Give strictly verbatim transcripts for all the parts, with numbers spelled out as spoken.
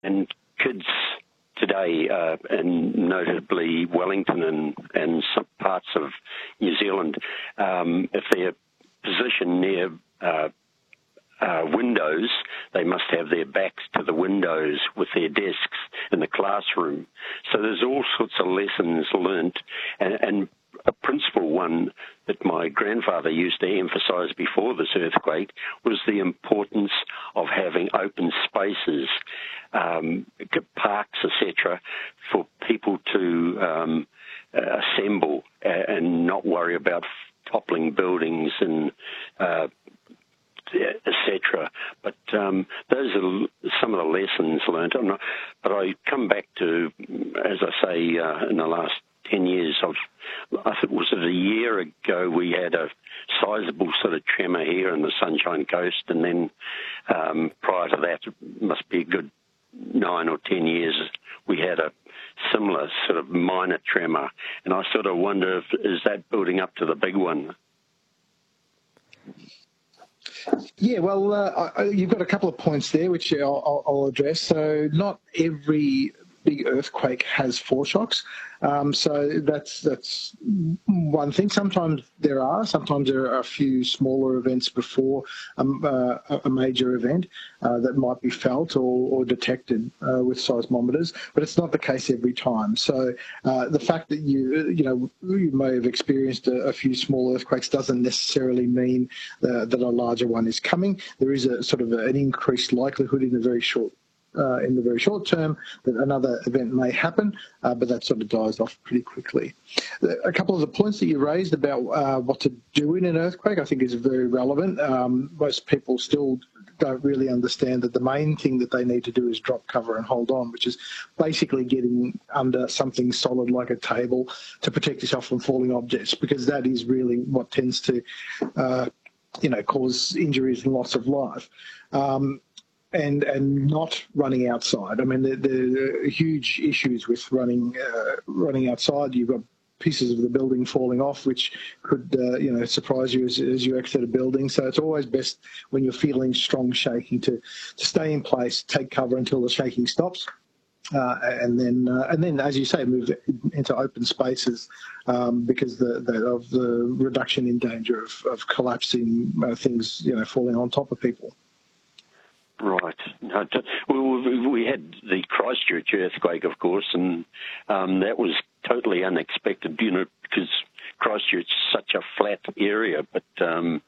And kids today, uh, and notably Wellington and, and some parts of New Zealand, um, if they're positioned near uh, uh, windows, they must have their backs to the windows with their desks in the classroom. So there's all sorts of lessons learnt, and, and a principal one that my grandfather used to emphasise before this earthquake was the importance of having open spaces, um, parks, et cetera, for people to um, uh, assemble and not worry about toppling buildings and uh, et cetera. But um, those are some of the lessons learned. Not, but I come back to, as I say, uh, in the last ten years, I've, I think it was a year ago, we had a sizable sort of tremor here in the Sunshine Coast, and then um, prior to that, it must be a good nine or ten years, we had a similar sort of minor tremor, and I sort of wonder if is that building up to the big one? Yeah, well, uh, I, you've got a couple of points there, which I'll, I'll address. So not every big earthquake has foreshocks. Um, so that's that's one thing. Sometimes there are. Sometimes there are a few smaller events before um, uh, a major event uh, that might be felt or, or detected uh, with seismometers, but it's not the case every time. So uh, the fact that you you know you may have experienced a, a few small earthquakes doesn't necessarily mean uh, that a larger one is coming. There is a sort of an increased likelihood in a very short Uh, in the very short term that another event may happen, uh, but that sort of dies off pretty quickly. A couple of the points that you raised about uh, what to do in an earthquake I think is very relevant. Um, most people still don't really understand that the main thing that they need to do is drop, cover and hold on, which is basically getting under something solid like a table to protect yourself from falling objects, because that is really what tends to uh, you know, cause injuries and loss of life. Um, And, and not running outside. I mean, there, there are huge issues with running uh, running outside. You've got pieces of the building falling off, which could, uh, you know, surprise you as, as you exit a building. So it's always best when you're feeling strong shaking to, to stay in place, take cover until the shaking stops, uh, and then uh, and then, as you say, move into open spaces um, because the, the, of the reduction in danger of, of collapsing uh, things, you know, falling on top of people. Right. No, we, we had the Christchurch earthquake, of course, and um, that was totally unexpected, you know, because Christchurch is such a flat area. But um,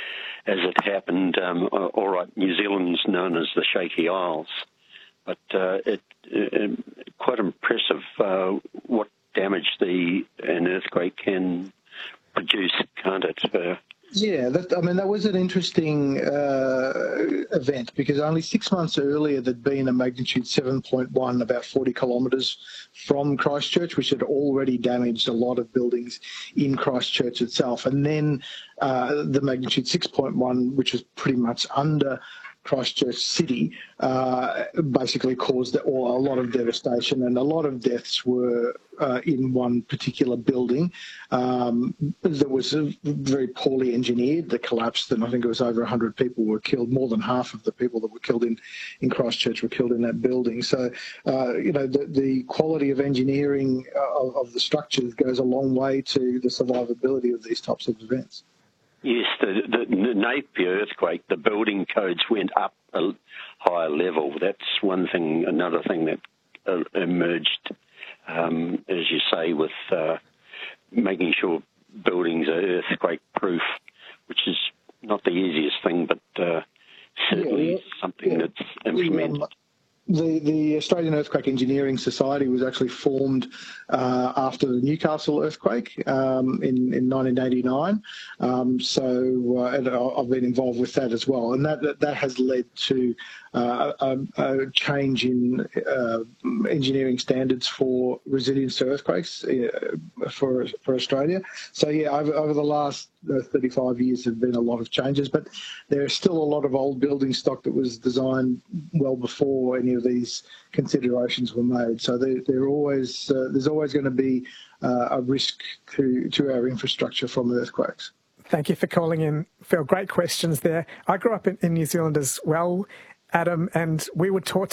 as it happened, um, all right, New Zealand's known as the Shaky Isles, but uh, it, it quite impressive uh, what damage the an earthquake can produce, can't it? Uh, Yeah, that, I mean, that was an interesting uh, event because only six months earlier there'd been a magnitude seven point one about forty kilometres from Christchurch, which had already damaged a lot of buildings in Christchurch itself. And then uh, the magnitude six point one, which was pretty much under Christchurch City, uh, basically caused or a lot of devastation, and a lot of deaths were uh, in one particular building um, that was very poorly engineered, that collapsed, and I think it was over one hundred people were killed. More than half of the people that were killed in, in Christchurch were killed in that building. So, uh, you know, the, the quality of engineering of, of the structures goes a long way to the survivability of these types of events. Yes, the, the, the Napier earthquake, the building codes went up a higher level. That's one thing. Another thing that uh, emerged, um, as you say, with uh, making sure buildings are earthquake-proof, which is not the easiest thing, but uh, certainly yeah, yeah, something yeah. that's implemented. Um, The, the Australian Earthquake Engineering Society was actually formed uh, after the Newcastle earthquake um, in, in nineteen eighty-nine. Um, so uh, and I've been involved with that as well. And that, that, that has led to uh, a, a change in uh, engineering standards for resilience to earthquakes uh, for, for Australia. So, yeah, over, over the last uh, thirty-five years there have been a lot of changes, but there's still a lot of old building stock that was designed well before any of these considerations were made. So they're, they're always, uh, there's always going to be uh, a risk to, to our infrastructure from earthquakes. Thank you for calling in, Phil. Great questions there. I grew up in, in New Zealand as well, Adam, and we were taught to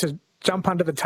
jump under the